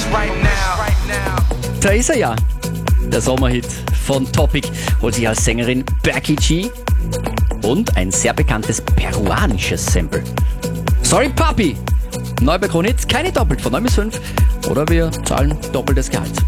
Da ist er ja, der Sommerhit von Topic, holt sich als Sängerin Becky G und ein sehr bekanntes peruanisches Sample. Sorry Papi, neu bei Krone Hit, keine doppelt von 9 bis 5 oder wir zahlen doppeltes Gehalt.